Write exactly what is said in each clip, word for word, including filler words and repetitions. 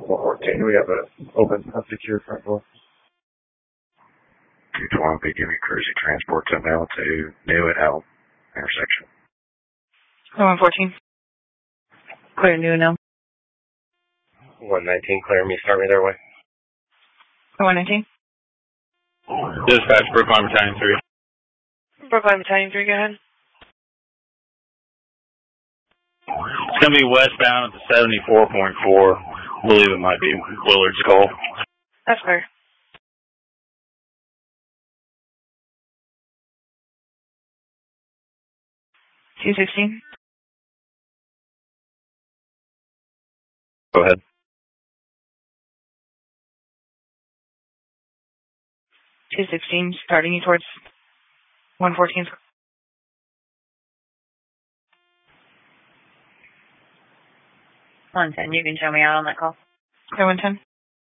one fourteen, we have an open, unsecure front door. two twelve, be giving cruising transport to mail to New and Elm intersection. one fourteen. Clear New and Elm. one nineteen, clear me, start me their way. one nineteen. Dispatch, Brookline Battalion three. Brookline Battalion three, go ahead. It's going to be westbound at the seventy-four point four. I believe it might be Willard's call. That's clear. two sixteen. Go ahead. two sixteen, starting you towards one fourteen. one ten, you can show me out on that call. Okay, one ten.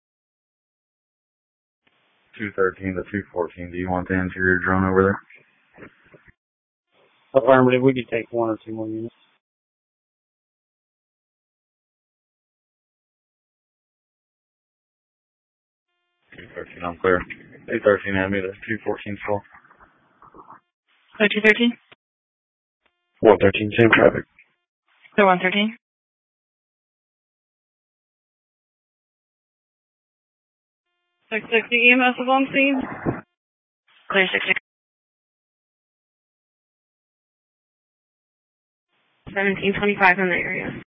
two thirteen to two fourteen, do you want the interior drone over there? Affirmative, we could take one or two more units. two thirteen, I'm clear. two thirteen, add me to two fourteen full. So two thirteen? one thirteen, same traffic. So one thirteen? six sixty E M S is on scene. Clear six sixty. seventeen twenty-five in the area.